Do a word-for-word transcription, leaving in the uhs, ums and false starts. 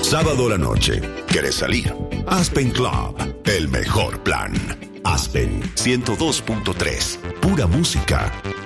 Sábado a la noche, ¿quieres salir? Aspen Club, el mejor plan. Aspen ciento dos punto tres, pura música,